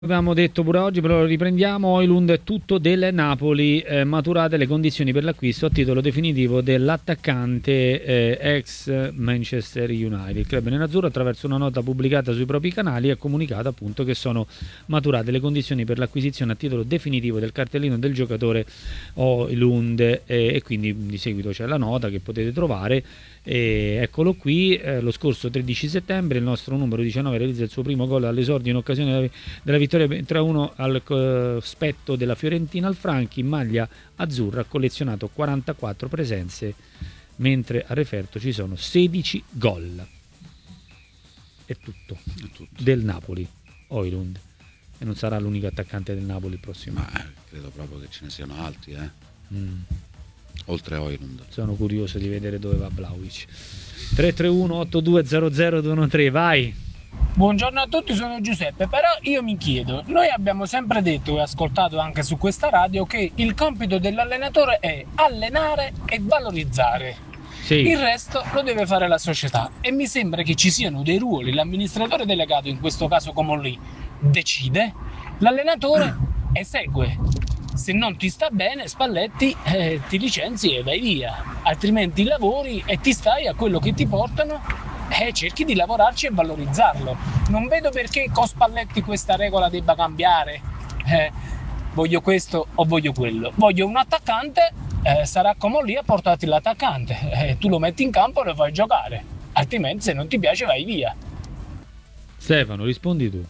Avevamo detto pure oggi, però lo riprendiamo. Højlund è tutto del Napoli, maturate le condizioni per l'acquisto a titolo definitivo dell'attaccante ex Manchester United. Il club nerazzurro, attraverso una nota pubblicata sui propri canali, ha comunicato appunto che sono maturate le condizioni per l'acquisizione a titolo definitivo del cartellino del giocatore Højlund, e quindi di seguito c'è la nota che potete trovare. Eccolo qui. Lo scorso 13 settembre il nostro numero 19 realizza il suo primo gol all'esordio in occasione della vittoria 3-1 al cospetto della Fiorentina al Franchi. In maglia azzurra ha collezionato 44 presenze, mentre a referto ci sono 16 gol. È tutto del Napoli, Højlund, e non sarà l'unico attaccante del Napoli il prossimo anno. Ma credo proprio che ce ne siano altri, oltre a Højlund. Sono curioso di vedere dove va Vlahovic. 331-8200-213, vai. Buongiorno a tutti, sono Giuseppe. Però io mi chiedo, noi abbiamo sempre detto e ascoltato anche su questa radio che il compito dell'allenatore è allenare e valorizzare. Sì. Il resto lo deve fare la società, e mi sembra che ci siano dei ruoli. L'amministratore delegato, in questo caso Comolli, decide, l'allenatore esegue. Se non ti sta bene, Spalletti, ti licenzi e vai via, altrimenti lavori e ti stai a quello che ti portano e cerchi di lavorarci e valorizzarlo. Non vedo perché con Spalletti questa regola debba cambiare. Voglio questo o voglio quello. Voglio un attaccante, sarà come lì a portarti l'attaccante, tu lo metti in campo e lo fai giocare, altrimenti se non ti piace vai via. Stefano, rispondi tu.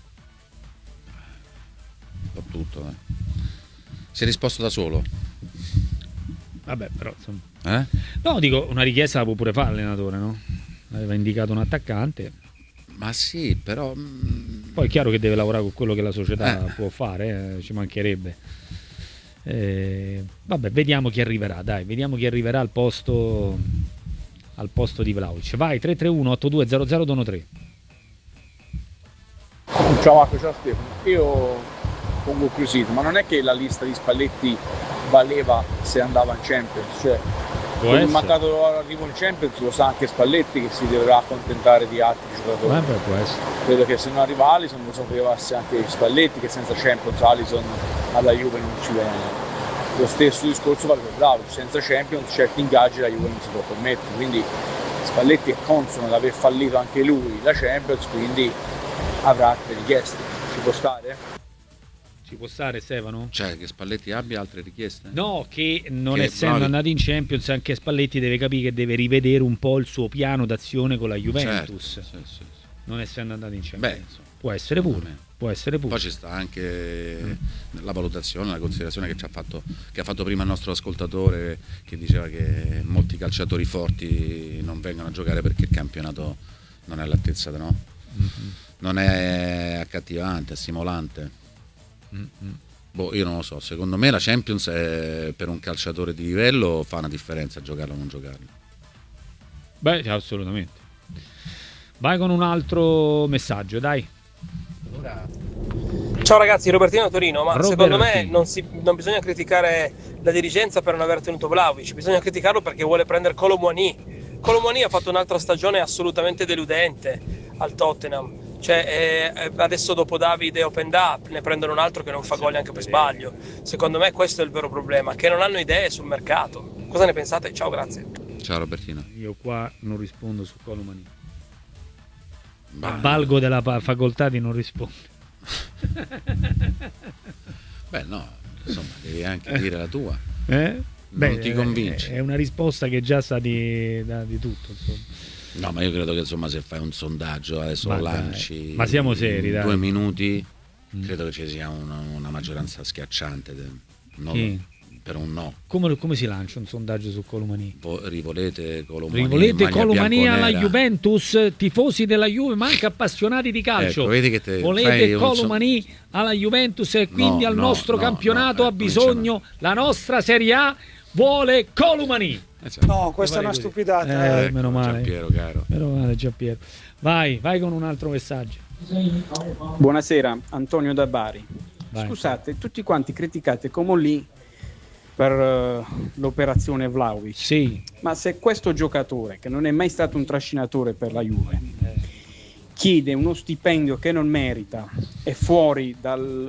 Ho tutto, Si è risposto da solo. Vabbè, però insomma. No, dico, una richiesta la può pure fare l'allenatore, no? Aveva indicato un attaccante. Ma sì, però Poi è chiaro che deve lavorare con quello che la società può fare, ci mancherebbe. Vabbè, vediamo chi arriverà, dai, vediamo chi arriverà al posto di Vlahovic. Vai, 331-8200-213. Ciao Marco, ciao Stefano. Io pongo un quesito, ma non è che la lista di Spalletti valeva se andava in Champions? Cioè, con il mancato arrivo in Champions lo sa anche Spalletti che si dovrà accontentare di altri giocatori. Può essere. Credo che se non arriva Alisson lo sapevasse anche Spalletti che senza Champions Alisson alla Juve non ci viene. Lo stesso discorso vale per Vlahovic, senza Champions certi ingaggi la Juve non si può permettere, quindi Spalletti è consono ad aver fallito anche lui la Champions, quindi avrà altre richieste. Ci può stare? Ci può stare, Stefano? Cioè, che Spalletti abbia altre richieste? No, che non essendo andato in Champions, anche Spalletti deve capire che deve rivedere un po' il suo piano d'azione con la Juventus. Certo, sì. Non essendo andato in Champions. Beh, può essere pure. Poi ci sta anche la valutazione, la considerazione che ha fatto prima il nostro ascoltatore, che diceva che molti calciatori forti non vengono a giocare perché il campionato non è all'altezza, no? Non è accattivante, è stimolante. Io non lo so, secondo me la Champions per un calciatore di livello fa una differenza giocarlo o non giocarlo. Beh, assolutamente. Vai con un altro messaggio, dai. Ciao ragazzi, Robertino Torino. Ma secondo me Robertino. non bisogna criticare la dirigenza per non aver tenuto Vlahovic, bisogna criticarlo perché vuole prendere Kolo Muani. Kolo Muani ha fatto un'altra stagione assolutamente deludente al Tottenham. Adesso dopo Davide e Openda ne prendono un altro che non fa gol neanche per sbaglio. Secondo me questo è il vero problema, che non hanno idee sul mercato. Cosa ne pensate? Ciao, grazie. Ciao Robertino. Io qua non rispondo su Kolo Muani. Valgo della facoltà di non rispondere. Beh, no, insomma, devi anche dire la tua. Non ti convince. È una risposta che già sa di tutto, insomma. No, ma io credo che insomma se fai un sondaggio adesso lo lanci, ma siamo seri, in dai. 2 minuti, credo che ci sia una maggioranza schiacciante per un no. Come si lancia un sondaggio su Kolo Muani? Rivolete Kolo Muani alla Juventus, tifosi della Juve ma anche appassionati di calcio. Volete Kolo Muani alla Juventus e quindi al nostro campionato ha bisogno, la nostra Serie A vuole Kolo Muani. No, questa è una stupidata. Meno male. Giampiero, caro. Meno male, Giampiero. Vai con un altro messaggio. Buonasera, Antonio da Bari. Vai. Scusate, tutti quanti criticate Comolli per l'operazione Vlahovic. Sì. Ma se questo giocatore, che non è mai stato un trascinatore per la Juve, chiede uno stipendio che non merita, è fuori